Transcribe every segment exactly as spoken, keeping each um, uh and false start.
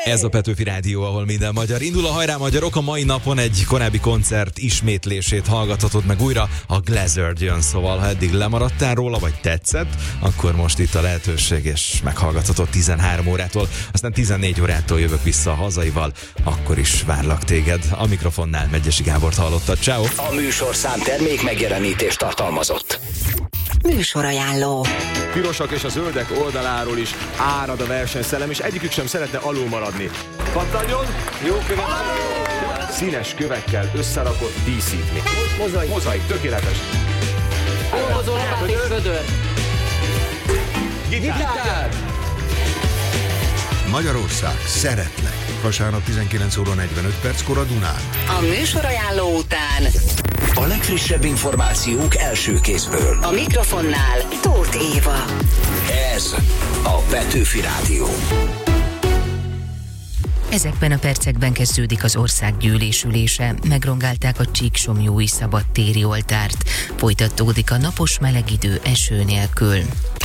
Ez a Petőfi Rádió, ahol minden magyar. Indul a Hajrá Magyarok, a mai napon egy korábbi koncert ismétlését hallgathatod meg újra. A Glazzard jön, szóval ha eddig lemaradtál róla, vagy tetszett, akkor most itt a lehetőség, és meghallgathatod tizenhárom órától, aztán tizennégy órától jövök vissza a hazaival, akkor is várlak téged. A mikrofonnál Megyesi Gábort hallottad. Ciao. A műsorszám termék megjelenítést tartalmazott. Műsorajánló. Pirosak és a zöldek oldaláról is árad a versenyszellem, és egyikük sem szeretne alul maradni. Pattanjon! Jó követ! Színes kövekkel összerakott díszítmény. Mozaik. Mozaik, tökéletes. Hozó lapát és vödör. Gitár. Gitár. Magyarország, szeretlek. Vasárnap tizenkilenc óra negyvenöt perckor a Dunán. A műsorajánló után A legfrissebb információk első kézből. a mikrofonnál Tóth Éva. Ez a Petőfi Rádió. Ezekben a percekben kezdődik az országgyűlés ülése, megrongálták a Csíksomlyói szabadtéri oltárt, folytatódik a napos meleg idő eső nélkül.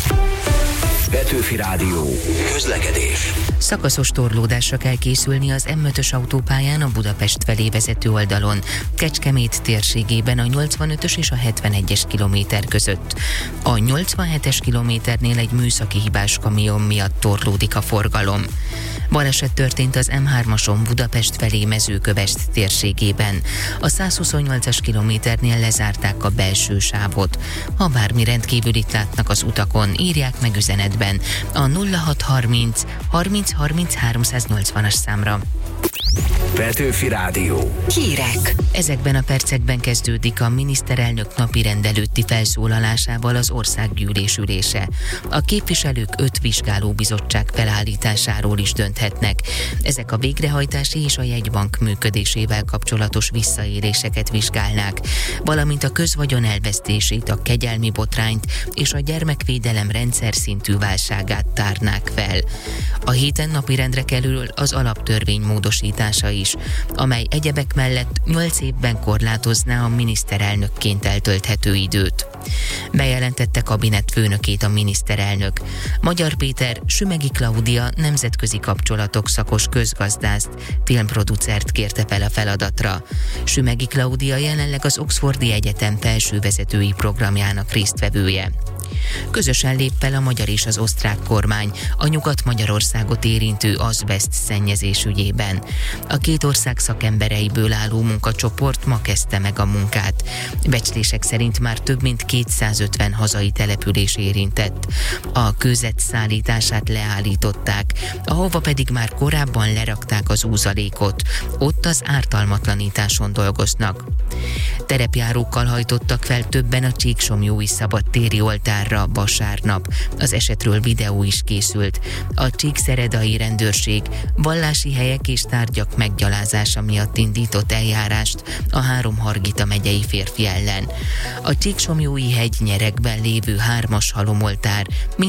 Petőfi Rádió. Közlekedés. Szakaszos torlódásra kell készülni az M ötös autópályán a Budapest felé vezető oldalon, Kecskemét térségében a nyolcvanötös és a hetvenegyes kilométer között. A nyolcvanhetes kilométernél egy műszaki hibás kamion miatt torlódik a forgalom. Baleset történt az M hármason Budapest felé Mezőkövesd térségében. A százhuszonnyolcas kilométernél lezárták a belső sávot. Ha bármi rendkívülit látnak az utakon, írják meg üzenetben a nulla hat harminc harminc harminc háromszáznyolcvanas számra. Petőfi Rádió. Hírek. Ezekben a percekben kezdődik a miniszterelnök napirend előtti felszólalásával az országgyűlés ülése. A képviselők öt vizsgálóbizottság felállításáról is dönthetnek. Ezek a végrehajtási és a jegybank működésével kapcsolatos visszaéléseket vizsgálnák, valamint a közvagyon elvesztését, a kegyelmi botrányt és a gyermekvédelem rendszer szintű válságát tárnák fel. A héten napirendre kerül az alaptörvény módosítása is, amely egyebek mellett nyolc évben korlátozná a miniszterelnökként eltölthető időt. Bejelentette kabinet főnökét a miniszterelnök. Magyar Péter Sümegi Klaudia nemzetközi kapcsolatok szakos közgazdászt, filmproducert kérte fel a feladatra. Sümegi Klaudia jelenleg az Oxfordi Egyetem felsővezetői programjának résztvevője. Közösen lép fel a magyar és az osztrák kormány a Nyugat-Magyarországot érintő azbeszt szennyezés ügyében. A két ország szakembereiből álló munkacsoport ma kezdte meg a munkát. Becslések szerint már több mint kétszázötven hazai település érintett. A kőzet szállítását leállították, ahova pedig már korábban lerakták az úzalékot. Ott az ártalmatlanításon dolgoznak. Terepjárókkal hajtottak fel többen a Csíksomlyói szabadtéri oltárra vasárnap. Az esetről videó is készült. A csíkszeredai rendőrség vallási helyek és tárgyak meggyalázása miatt indított eljárást a három Hargita megyei férfi ellen. A Csíksomlyói hegy nyeregben lévő hármas halomoltár